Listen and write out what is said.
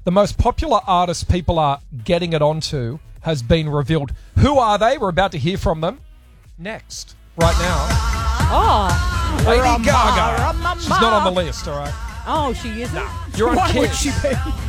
The most popular artist people are getting it onto has been revealed. Who are they? We're about to hear from them next, right now. Oh. Lady Gaga. She's not on the list, all right? Oh, she isn't? You're on Why would Kiss. she be?